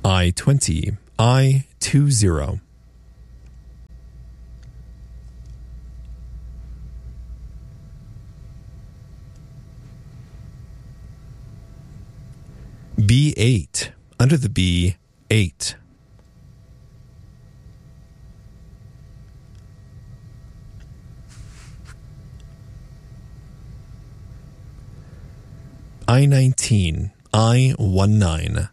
I-20, I-20. B8, under the B, 8. I-19, I-19.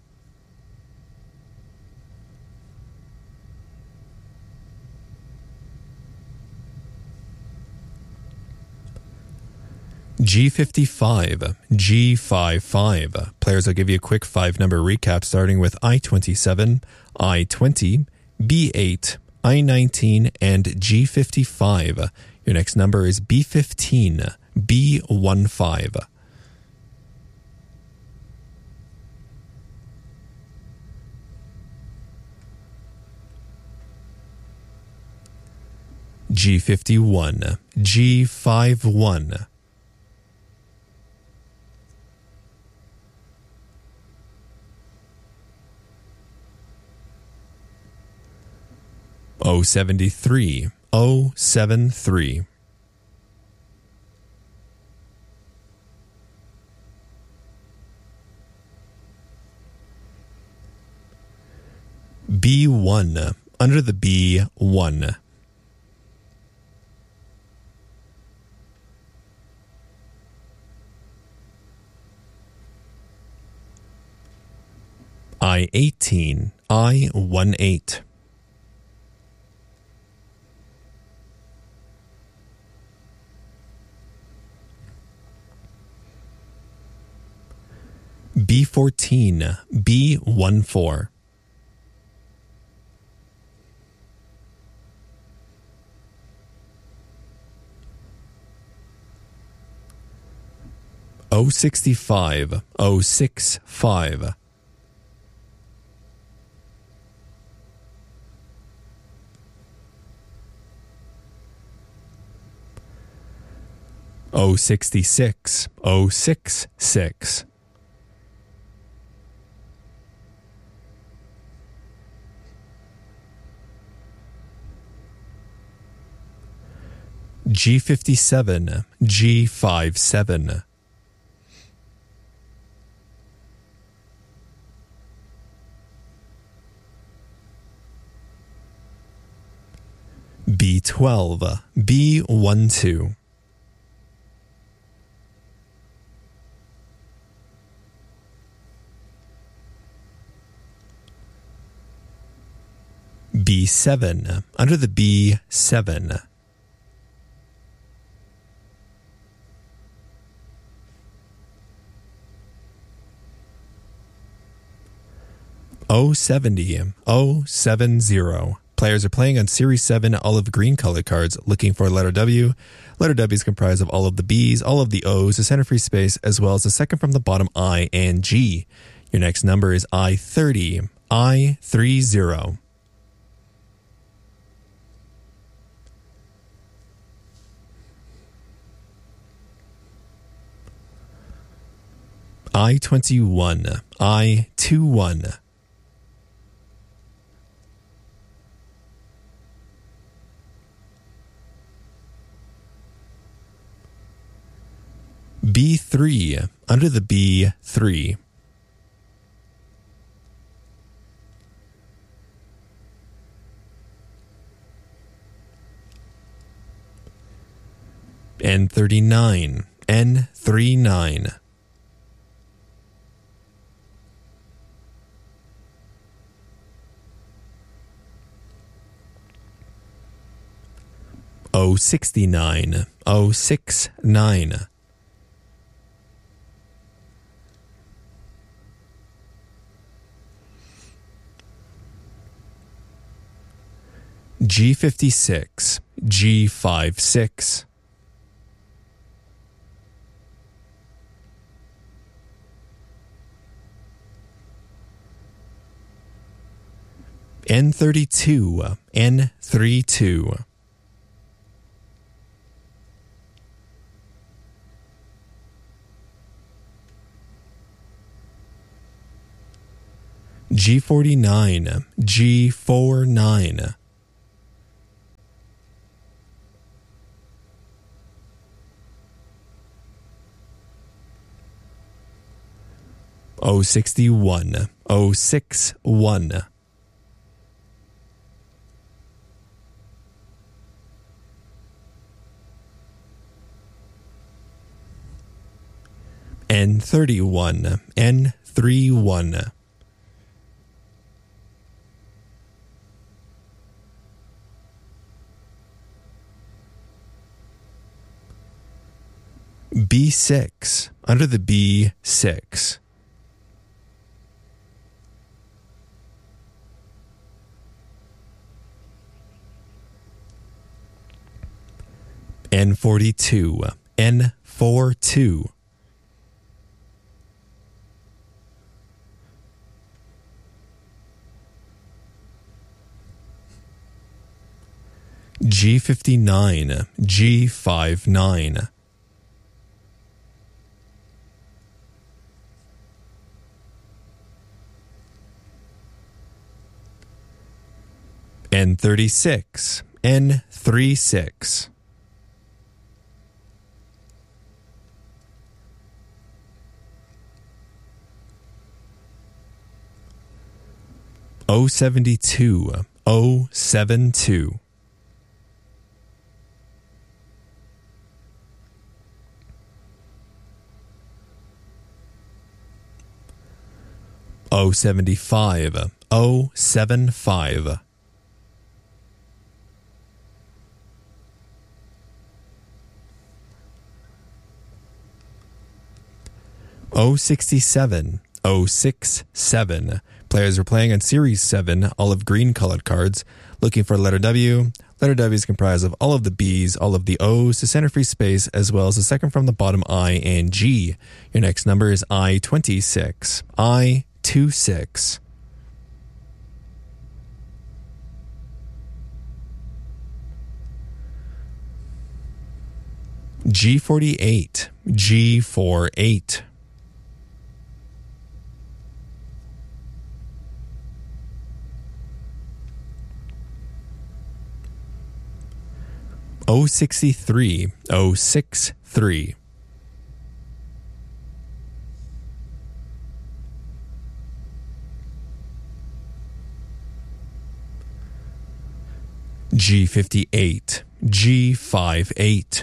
G55, G55. Players, I'll give you a quick 5-number recap starting with I-27, I-20, B8, I-19, and G55. Your next number is B15, B15. G51, G51. O73, O73. B1, under the B1. I-18, I-18. B14, B14. O65, O65. O66, O66. G57, G57. B12, B12. B7, under the B7. O70, O70. Players are playing on Series 7 olive green color cards looking for letter W. Letter W is comprised of all of the B's, all of the O's, the center free space, as well as the second from the bottom I and G. Your next number is I30, I30. I21, I21. B3, under the B3. N39, N39. O69, O69. G56, G56. N32, N32. G49, G49. O61, O61. N31, N31. B6, under the B6. N42, N42. G59, G59. N36, N36. O72, O72. O75, O75. O67, O67. Players are playing on Series 7 olive green colored cards, looking for letter W. Letter W is comprised of all of the B's, all of the O's, the center free space, as well as the second from the bottom I and G. Your next number is I26. I26. G48, G48. O63, O63. G58, G58.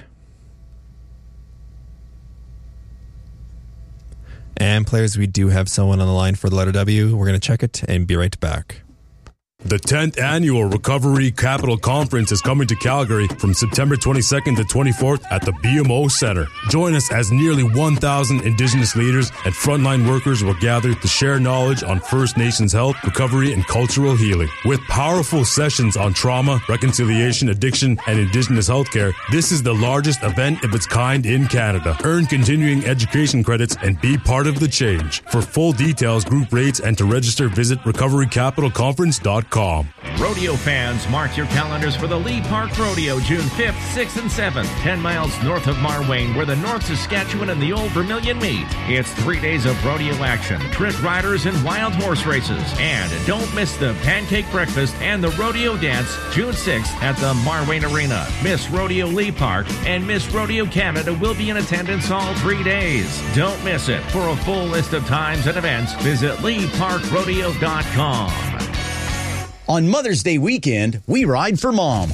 And players, we do have someone on the line for the letter W. We're going to check it and be right back. The 10th Annual Recovery Capital Conference is coming to Calgary from September 22nd to 24th at the BMO Center. Join us as nearly 1,000 Indigenous leaders and frontline workers will gather to share knowledge on First Nations health, recovery, and cultural healing. With powerful sessions on trauma, reconciliation, addiction, and Indigenous healthcare, this is the largest event of its kind in Canada. Earn continuing education credits and be part of the change. For full details, group rates, and to register, visit recoverycapitalconference.com. Rodeo fans, mark your calendars for the Lee Park Rodeo, June 5th, 6th, and 7th, 10 miles north of Marwayne, where the North Saskatchewan and the Old Vermilion meet. It's 3 days of rodeo action, trick riders, and wild horse races. And don't miss the pancake breakfast and the rodeo dance, June 6th at the Marwayne Arena. Miss Rodeo Lee Park and Miss Rodeo Canada will be in attendance all 3 days. Don't miss it. For a full list of times and events, visit LeeParkRodeo.com. On Mother's Day weekend, we ride for Mom.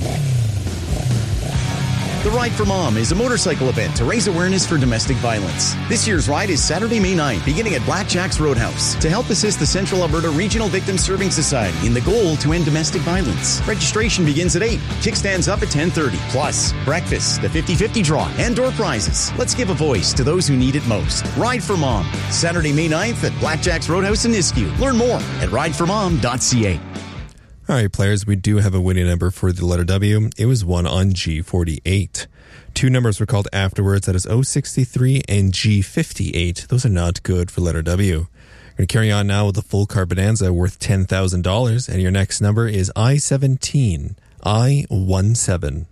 The Ride for Mom is a motorcycle event to raise awareness for domestic violence. This year's ride is Saturday, May 9th, beginning at Blackjack's Roadhouse to help assist the Central Alberta Regional Victim Serving Society in the goal to end domestic violence. Registration begins at 8. Kickstands up at 10:30. Plus, breakfast, the 50-50 draw, and door prizes. Let's give a voice to those who need it most. Ride for Mom, Saturday, May 9th at Blackjack's Roadhouse in Nisku. Learn more at rideformom.ca. All right, players, we do have a winning number for the letter W. It was one on G48. Two numbers were called afterwards. That is O63 and G58. Those are not good for letter W. We're going to carry on now with the full car bonanza worth $10,000. And your next number is I17. I17.